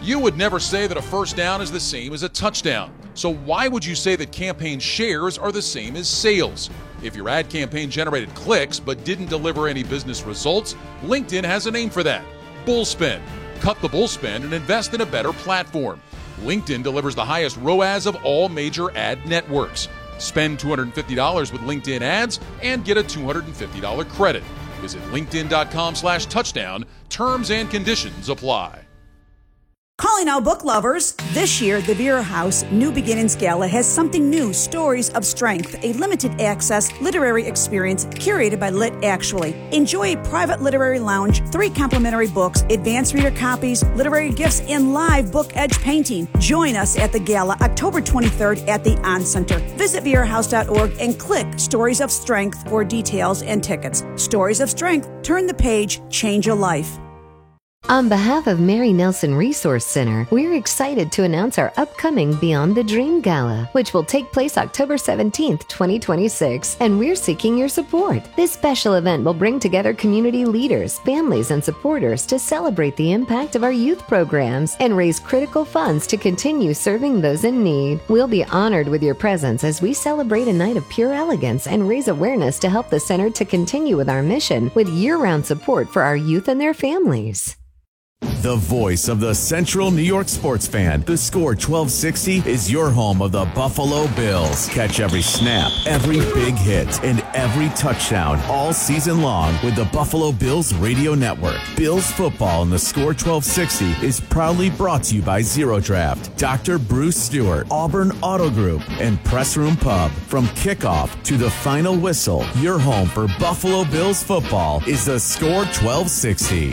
You would never say that a first down is the same as a touchdown. So why would you say that campaign shares are the same as sales? If your ad campaign generated clicks but didn't deliver any business results, LinkedIn has a name for that: bullspend. Cut the bullspend and invest in a better platform. LinkedIn delivers the highest ROAS of all major ad networks. Spend $250 with LinkedIn ads and get a $250 credit. Visit linkedin.com/touchdown. Terms and conditions apply. Calling all book lovers. This year, the Vera House New Beginnings Gala has something new: Stories of Strength, a limited access literary experience curated by Lit Actually. Enjoy a private literary lounge, 3 complimentary books, advanced reader copies, literary gifts, and live book edge painting. Join us at the gala October 23rd at the On Center. Visit verahouse.org and click Stories of Strength for details and tickets. Stories of Strength. Turn the page, change a life. On behalf of Mary Nelson Resource Center, we're excited to announce our upcoming Beyond the Dream Gala, which will take place October 17th, 2026, and we're seeking your support. This special event will bring together community leaders, families, and supporters to celebrate the impact of our youth programs and raise critical funds to continue serving those in need. We'll be honored with your presence as we celebrate a night of pure elegance and raise awareness to help the center to continue with our mission with year-round support for our youth and their families. The voice of the Central New York sports fan. The Score 1260 is your home of the Buffalo Bills. Catch every snap, every big hit, and every touchdown all season long with the Buffalo Bills Radio Network. Bills football in the Score 1260 is proudly brought to you by Zero Draft, Dr. Bruce Stewart, Auburn Auto Group, and Press Room Pub. From kickoff to the final whistle, your home for Buffalo Bills football is the Score 1260.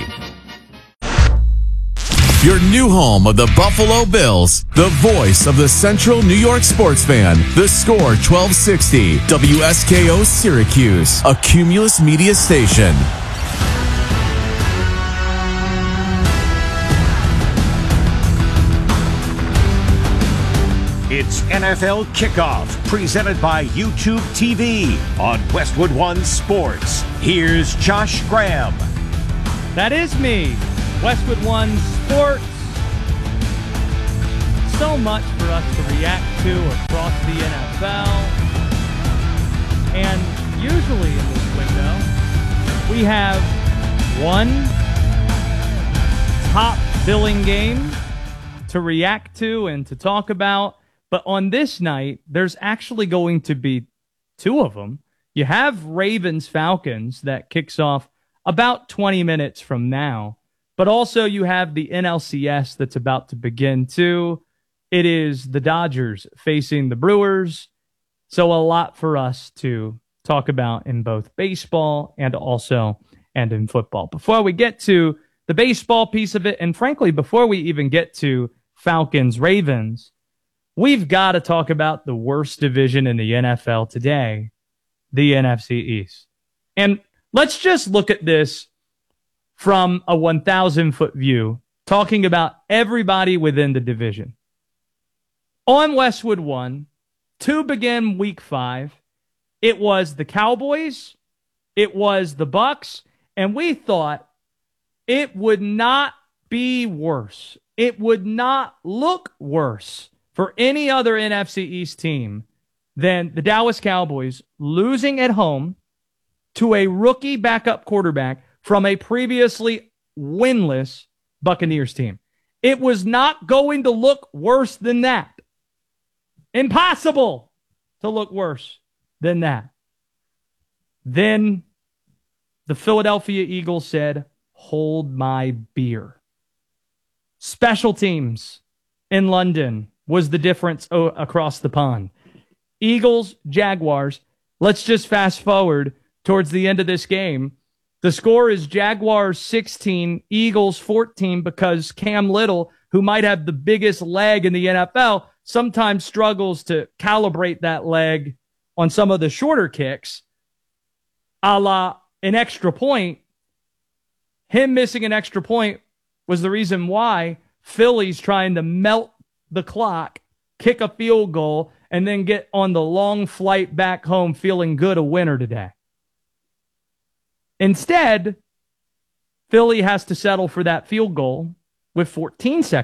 Your new home of the Buffalo Bills, the voice of the Central New York sports fan, the Score 1260, WSKO Syracuse, a Cumulus Media station. It's NFL Kickoff, presented by YouTube TV on Westwood One Sports. Here's Josh Graham. That is me. Westwood One Sports. So much for us to react to across the NFL. And usually in this window, we have one top billing game to react to and to talk about. But on this night, there's actually going to be 2 of them. You have Ravens-Falcons that kicks off about 20 minutes from now. But also you have the NLCS that's about to begin too. It is the Dodgers facing the Brewers. So a lot for us to talk about in both baseball and in football. Before we get to the baseball piece of it, and frankly, before we even get to Falcons-Ravens, we've got to talk about the worst division in the NFL today, the NFC East. And let's just look at this from a 1,000-foot view, talking about everybody within the division. On Westwood One, to begin Week 5, it was the Cowboys, it was the Bucks, and we thought it would not be worse. It would not look worse for any other NFC East team than the Dallas Cowboys losing at home to a rookie backup quarterback from a previously winless Buccaneers team. It was not going to look worse than that. Impossible to look worse than that. Then the Philadelphia Eagles said, "Hold my beer." Special teams in London was the difference across the pond. Eagles, Jaguars. Let's just fast forward towards the end of this game. The score is Jaguars 16, Eagles 14, because Cam Little, who might have the biggest leg in the NFL, sometimes struggles to calibrate that leg on some of the shorter kicks, a la an extra point. Him missing an extra point was the reason why Philly's trying to melt the clock, kick a field goal, and then get on the long flight back home feeling good, a winner today. Instead, Philly has to settle for that field goal with 14 seconds